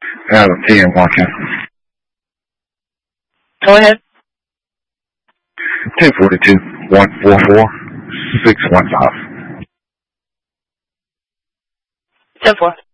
Adam 10 walking. Go ahead. 1042 144 615. 10-4.